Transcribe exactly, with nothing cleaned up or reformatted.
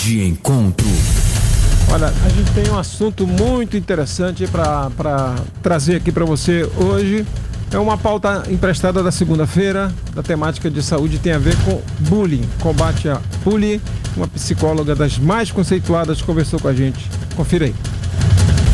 De encontro. Olha, a gente tem um assunto muito interessante para trazer aqui para você hoje. É uma pauta emprestada da segunda-feira, da temática de saúde, tem a ver com bullying, combate a bullying. Uma psicóloga das mais conceituadas conversou com a gente. Confira aí.